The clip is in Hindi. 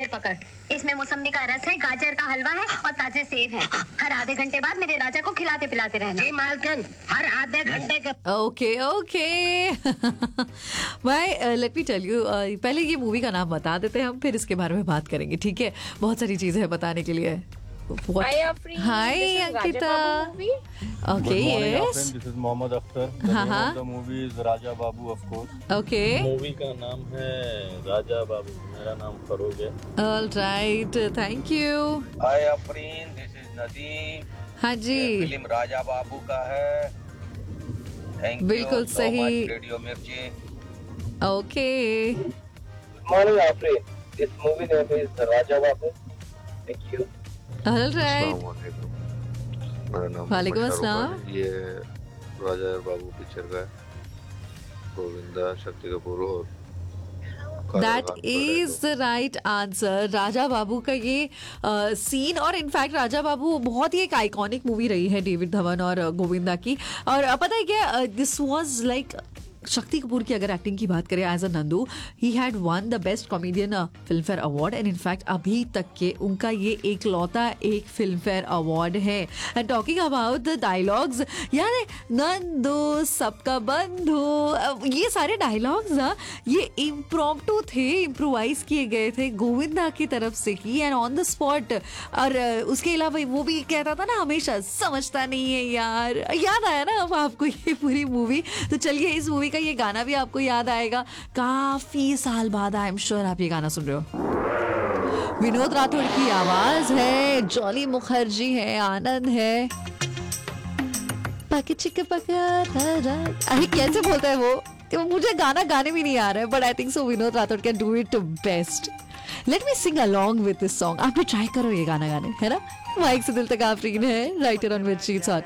पकड़, इसमें मौसमी का रस है, गाजर का हलवा है और ताजे सेब है। हर आधे घंटे बाद मेरे राजा को खिलाते पिलाते रहना। जी मालकिन, हर आधे घंटे के। ओके भाई, लेट मी टेल यू, पहले ये मूवी का नाम बता देते हैं हम, फिर इसके बारे में बात करेंगे, ठीक है? बहुत सारी चीजें हैं बताने के लिए। Hi Ankita. Okay, yes. This is Mohammad Akhtar. The name of the movie is Raja Babu, of course. Okay. Movie का नाम है राजा बाबू, मेरा नाम फरोग है। All right, thank you. Hi Afreen, this is Nadeem. हाँ जी, फिल्म राजा बाबू का है। Thank you बिल्कुल so सही। much, रेडियो मिर्ची। Okay. Good morning Afreen. This movie name is Raja Babu. Thank you. All right. अस्सलामुअलैकुम। मेरा नाम वालेकुम मोहम्मद अस्सलाम। शाहरुख है। ये राजा बाबू पिक्चर का है। गोविंदा, शक्ति कपूर और that is the right answer. Raja Babu का ये सीन, और इनफैक्ट राजा बाबू बहुत ही एक आइकॉनिक मूवी रही है डेविड धवन और गोविंदा की। और पता है क्या, this was like Shakti Kapoor की अगर एक्टिंग की बात करें as a Nandu, he had one the best comedian film fair award, and in fact अभी तक के उनका ये एक लौता एक फिल्म फेयर अवार्ड है। And talking about the dialogues, यार नंदू सबका बंधु, ये सारे डायलॉग्स ना ये इम्प्रॉम्प्टू थे, इम्प्रोवाइज किए गए थे गोविंदा की तरफ से ही, एंड ऑन द स्पॉट। और उसके अलावा वो भी कहता था ना हमेशा, समझता नहीं है यार। याद आया ना अब आपको ये पूरी मूवी? तो चलिए, इस मूवी का ये गाना भी आपको याद आएगा काफी साल बाद। आई एम श्योर आप ये गाना सुन रहे हो। विनोद राठौड़ की आवाज है, जॉली मुखर्जी है, आनंद है। अरे कैसे बोलता है वो, तो मुझे गाना गाने भी नहीं आ रहा है, but I think so Vinod Rathore can do it best. Let me Singh along with this song. आप भी ट्राई करो ये गाना गाने, है ना? माइक से दिल तक आफरीन है, writer on with sheets hot.